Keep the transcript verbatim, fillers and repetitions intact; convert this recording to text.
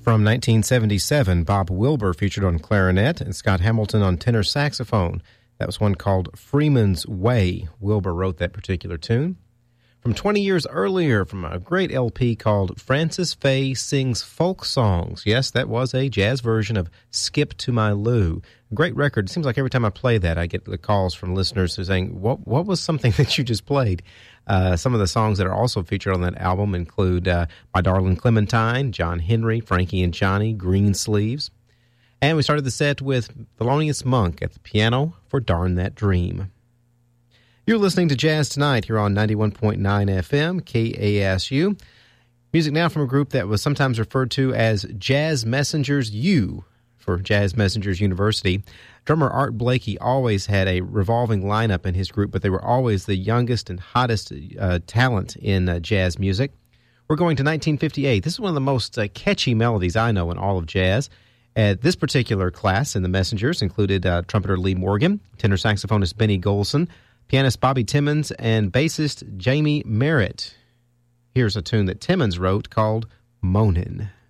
From nineteen seventy-seven, Bob Wilbur featured on clarinet and Scott Hamilton on tenor saxophone. That was one called Freeman's Way. Wilbur wrote that particular tune. From twenty years earlier, from a great L P called Frances Faye Sings Folk Songs. Yes, that was a jazz version of Skip to My Lou. A great record. It seems like every time I play that, I get the calls from listeners who are saying, what, what was something that you just played? Uh, some of the songs that are also featured on that album include uh, My Darling Clementine, John Henry, Frankie and Johnny, Green Sleeves. And we started the set with Thelonious Monk at the piano for Darn That Dream. You're listening to Jazz Tonight here on ninety-one point nine F M, K A S U. Music now from a group that was sometimes referred to as Jazz Messengers U for Jazz Messengers University. Drummer Art Blakey always had a revolving lineup in his group, but they were always the youngest and hottest uh, talent in uh, jazz music. We're going to nineteen fifty-eight. This is one of the most uh, catchy melodies I know in all of jazz. Uh, this particular class in the Messengers included uh, trumpeter Lee Morgan, tenor saxophonist Benny Golson, pianist Bobby Timmons, and bassist Jamie Merritt. Here's a tune that Timmons wrote called Moanin'.